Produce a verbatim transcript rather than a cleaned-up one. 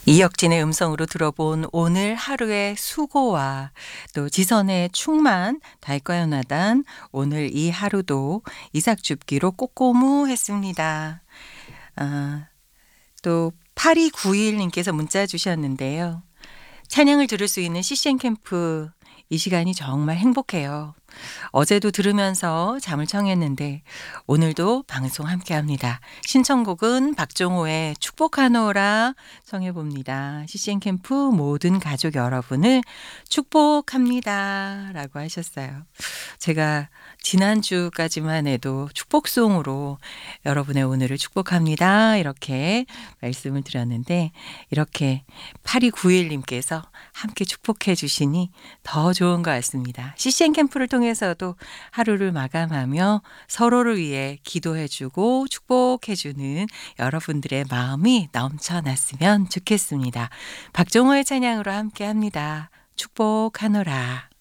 이혁진의 음성으로 들어본 오늘 하루의 수고와 또 지선의 충만 달과연화단 오늘 이 하루도 이삭줍기로 꼬꼬무했습니다. 아, 또 팔이구일 님께서 문자 주셨는데요. 찬양을 들을 수 있는 씨씨엔 캠프 이 시간이 정말 행복해요. 어제도 들으면서 잠을 청했는데 오늘도 방송 함께합니다. 신청곡은 박종호의 축복하노라 청해봅니다. 씨씨엔 캠프 모든 가족 여러분을 축복합니다 라고 하셨어요. 제가 지난주까지만 해도 축복송으로 여러분의 오늘을 축복합니다 이렇게 말씀을 드렸는데 이렇게 팔이구일 님께서 함께 축복해 주시니 더 좋은 것 같습니다. 씨씨엔 캠프를 통해서도 하루를 마감하며 서로를 위해 기도해주고 축복해주는 여러분들의 마음이 넘쳐났으면 좋겠습니다. 박종호의 찬양으로 함께합니다. 축복하노라.